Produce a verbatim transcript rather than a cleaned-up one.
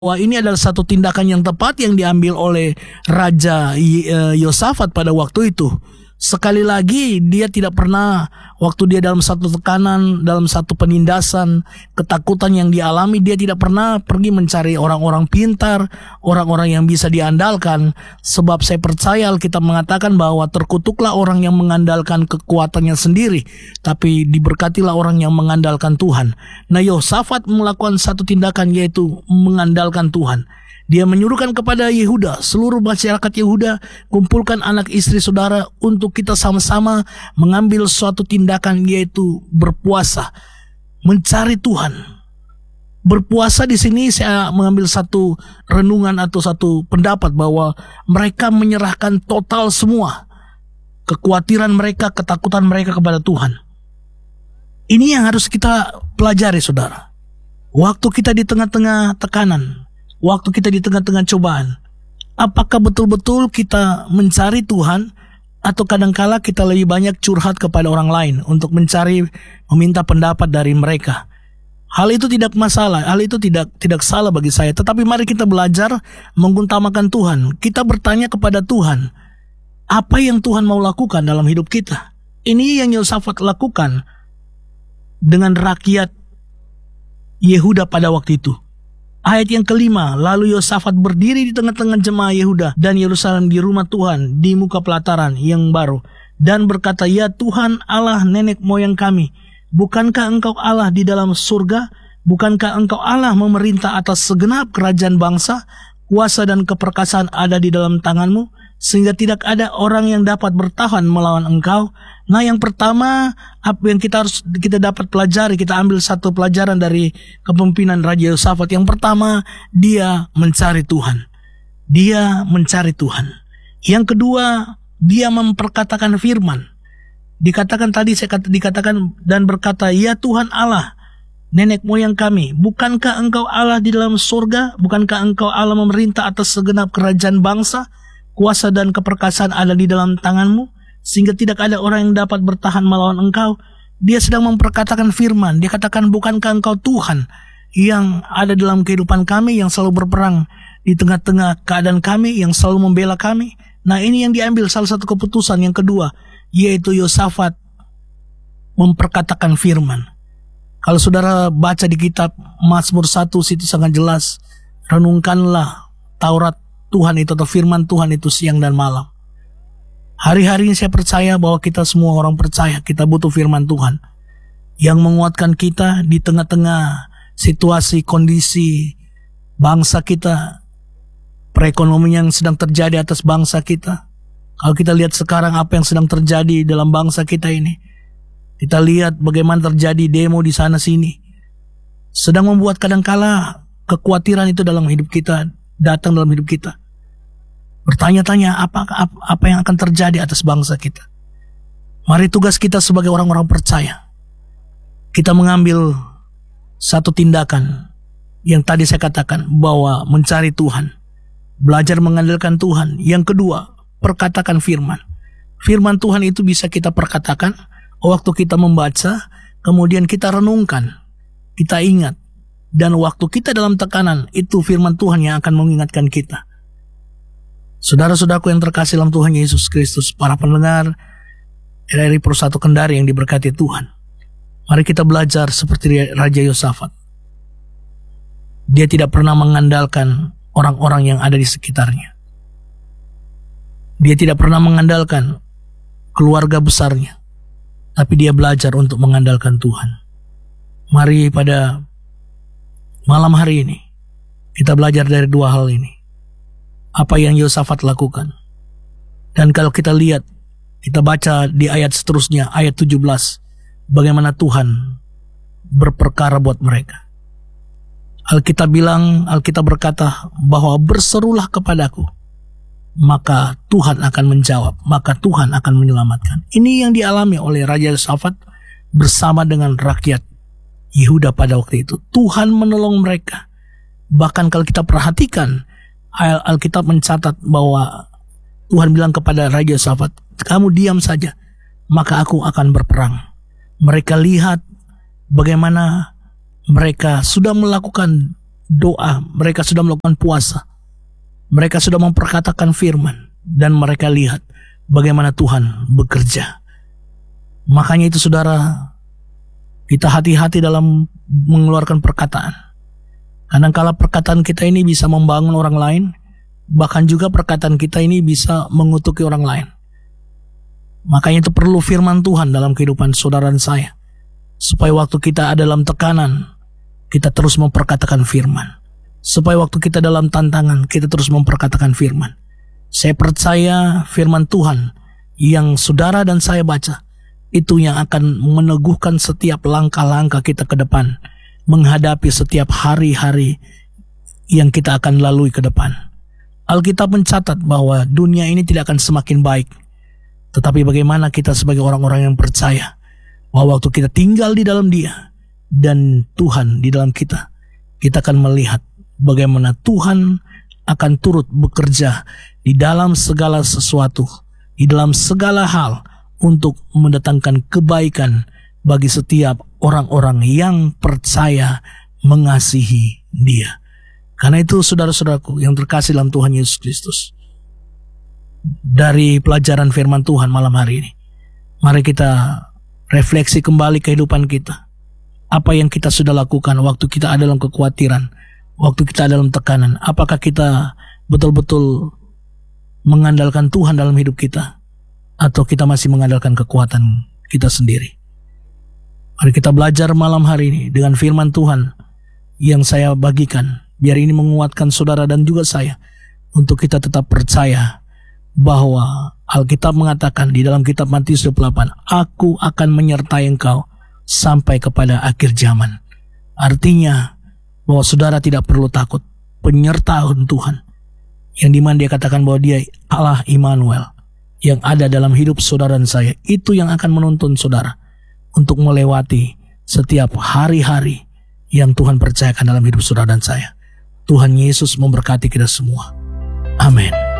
Wah, ini adalah satu tindakan yang tepat yang diambil oleh Raja Yosafat pada waktu itu. Sekali lagi, dia tidak pernah, waktu dia dalam satu tekanan, dalam satu penindasan, ketakutan yang dialami, dia tidak pernah pergi mencari orang-orang pintar, orang-orang yang bisa diandalkan. Sebab saya percaya Alkitab mengatakan bahwa terkutuklah orang yang mengandalkan kekuatannya sendiri, tapi diberkatilah orang yang mengandalkan Tuhan. Nah, Yosafat melakukan satu tindakan, yaitu mengandalkan Tuhan. Dia menyuruhkan kepada Yehuda, seluruh masyarakat Yehuda, kumpulkan anak istri saudara untuk kita sama-sama mengambil suatu tindakan, yaitu berpuasa, mencari Tuhan. Berpuasa di sini saya mengambil satu renungan atau satu pendapat bahwa mereka menyerahkan total semua kekhawatiran mereka, ketakutan mereka kepada Tuhan. Ini yang harus kita pelajari, saudara. Waktu kita di tengah-tengah tekanan, waktu kita di tengah-tengah cobaan, apakah betul-betul kita mencari Tuhan, atau kadangkala kita lebih banyak curhat kepada orang lain untuk mencari, meminta pendapat dari mereka. Hal itu tidak masalah, hal itu tidak tidak salah bagi saya. Tetapi mari kita belajar mengutamakan Tuhan. Kita bertanya kepada Tuhan, apa yang Tuhan mau lakukan dalam hidup kita. Ini yang Yosafat lakukan dengan rakyat Yehuda pada waktu itu. Ayat yang kelima, lalu Yosafat berdiri di tengah-tengah jemaah Yehuda dan Yerusalem di rumah Tuhan di muka pelataran yang baru, dan berkata, ya Tuhan Allah nenek moyang kami, bukankah engkau Allah di dalam surga? Bukankah engkau Allah memerintah atas segenap kerajaan bangsa? Kuasa dan keperkasaan ada di dalam tanganmu, sehingga tidak ada orang yang dapat bertahan melawan engkau. Nah, yang pertama, apa yang kita harus kita dapat pelajari, kita ambil satu pelajaran dari kepemimpinan Raja Yosafat. Yang pertama, dia mencari Tuhan. Dia mencari Tuhan. Yang kedua, dia memperkatakan firman. Dikatakan tadi saya kata, dikatakan dan berkata, ya Tuhan Allah, nenek moyang kami, bukankah engkau Allah di dalam surga? Bukankah engkau Allah memerintah atas segenap kerajaan bangsa? Kuasa dan keperkasaan ada di dalam tanganmu, sehingga tidak ada orang yang dapat bertahan melawan engkau. Dia sedang memperkatakan firman. Dia katakan, bukankah engkau Tuhan yang ada dalam kehidupan kami, yang selalu berperang di tengah-tengah keadaan kami, yang selalu membela kami. Nah, ini yang diambil salah satu keputusan yang kedua, yaitu Yosafat memperkatakan firman. Kalau saudara baca di kitab Mazmur satu, situ sangat jelas, renungkanlah Taurat Tuhan itu atau firman Tuhan itu siang dan malam. Hari-hari ini saya percaya bahwa kita semua orang percaya kita butuh firman Tuhan yang menguatkan kita di tengah-tengah situasi, kondisi bangsa kita, perekonomian yang sedang terjadi atas bangsa kita. Kalau kita lihat sekarang apa yang sedang terjadi dalam bangsa kita ini, kita lihat bagaimana terjadi demo di sana sini, sedang membuat kadangkala kekhawatiran itu dalam hidup kita, datang dalam hidup kita. Bertanya-tanya apa, apa apa yang akan terjadi atas bangsa kita. Mari tugas kita sebagai orang-orang percaya, kita mengambil satu tindakan yang tadi saya katakan, bahwa mencari Tuhan, belajar mengandalkan Tuhan. Yang kedua, perkatakan firman. Firman Tuhan itu bisa kita perkatakan waktu kita membaca, kemudian kita renungkan, kita ingat, dan waktu kita dalam tekanan, itu firman Tuhan yang akan mengingatkan kita. Saudara-saudaraku yang terkasih dalam Tuhan Yesus Kristus, para pendengar R R I Pro satu Kendari yang diberkati Tuhan, mari kita belajar seperti Raja Yosafat. Dia tidak pernah mengandalkan orang-orang yang ada di sekitarnya. Dia tidak pernah mengandalkan keluarga besarnya, tapi dia belajar untuk mengandalkan Tuhan. Mari pada malam hari ini kita belajar dari dua hal ini. Apa yang Yosafat lakukan. Dan kalau kita lihat, kita baca di ayat seterusnya, ayat tujuh belas, bagaimana Tuhan berperkara buat mereka. Alkitab bilang, Alkitab berkata bahwa berserulah kepadaku, maka Tuhan akan menjawab, maka Tuhan akan menyelamatkan. Ini yang dialami oleh Raja Yosafat bersama dengan rakyat Yehuda pada waktu itu. Tuhan menolong mereka. Bahkan kalau kita perhatikan, Alkitab mencatat bahwa Tuhan bilang kepada Raja Yosafat, kamu diam saja, maka aku akan berperang. Mereka lihat bagaimana mereka sudah melakukan doa, mereka sudah melakukan puasa, mereka sudah memperkatakan firman, dan mereka lihat bagaimana Tuhan bekerja. Makanya itu saudara, kita hati-hati dalam mengeluarkan perkataan. Kadang-kala perkataan kita ini bisa membangun orang lain, bahkan juga perkataan kita ini bisa mengutuki orang lain. Makanya itu perlu firman Tuhan dalam kehidupan saudara dan saya, supaya waktu kita ada dalam tekanan, kita terus memperkatakan firman. Supaya waktu kita dalam tantangan, kita terus memperkatakan firman. Saya percaya firman Tuhan yang saudara dan saya baca, itu yang akan meneguhkan setiap langkah-langkah kita ke depan, menghadapi setiap hari-hari yang kita akan lalui ke depan. Alkitab mencatat bahwa dunia ini tidak akan semakin baik, tetapi bagaimana kita sebagai orang-orang yang percaya bahwa waktu kita tinggal di dalam Dia dan Tuhan di dalam kita, kita akan melihat bagaimana Tuhan akan turut bekerja di dalam segala sesuatu, di dalam segala hal, untuk mendatangkan kebaikan bagi setiap orang-orang yang percaya mengasihi Dia. Karena itu saudara-saudaraku yang terkasih dalam Tuhan Yesus Kristus, dari pelajaran firman Tuhan malam hari ini, mari kita refleksi kembali kehidupan kita. Apa yang kita sudah lakukan waktu kita ada dalam kekhawatiran, waktu kita ada dalam tekanan. Apakah kita betul-betul mengandalkan Tuhan dalam hidup kita, atau kita masih mengandalkan kekuatan kita sendiri? Mari kita belajar malam hari ini dengan firman Tuhan yang saya bagikan, biar ini menguatkan saudara dan juga saya, untuk kita tetap percaya bahwa Alkitab mengatakan di dalam kitab Matius dua puluh delapan, aku akan menyertai engkau sampai kepada akhir zaman. Artinya bahwa saudara tidak perlu takut. Penyertaan Tuhan, yang dimana dia katakan bahwa Dia Allah Immanuel, yang ada dalam hidup saudara dan saya, itu yang akan menuntun saudara untuk melewati setiap hari-hari yang Tuhan percayakan dalam hidup saudara dan saya. Tuhan Yesus memberkati kita semua. Amin.